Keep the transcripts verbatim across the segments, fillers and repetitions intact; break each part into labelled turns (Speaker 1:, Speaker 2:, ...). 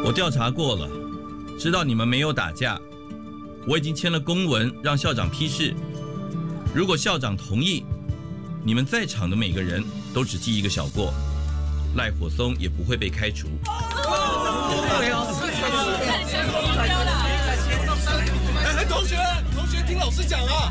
Speaker 1: 我调查过了，知道你们没有打架，我已经签了公文让校长批示。如果校长同意，你们在场的每个人都只记一个小过，赖火松也不会被开除。
Speaker 2: 哎，同学，同学，听老师讲啊！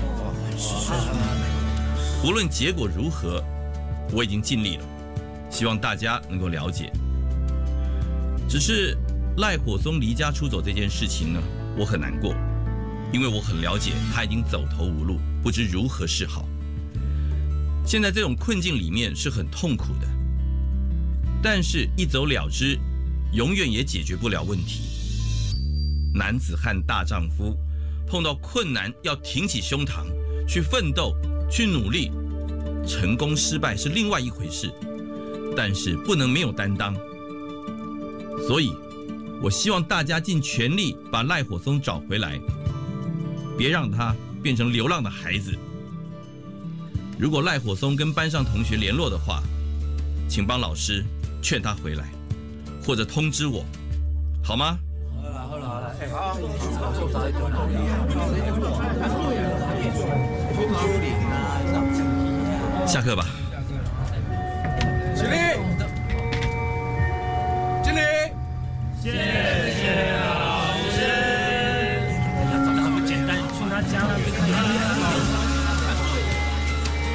Speaker 1: 无论结果如何，我已经尽力了，希望大家能够了解。只是赖火松离家出走这件事情呢，我很难过，因为我很了解他已经走投无路，不知如何是好。现在这种困境里面是很痛苦的，但是一走了之，永远也解决不了问题。男子汉大丈夫，碰到困难要挺起胸膛，去奋斗，去努力。成功失败是另外一回事，但是不能没有担当。所以我希望大家尽全力把赖火松找回来，别让他变成流浪的孩子。如果赖火松跟班上同学联络的话，请帮老师劝他回来，或者通知我，好吗？
Speaker 3: 好了好了好了，哎好。
Speaker 1: 下课吧。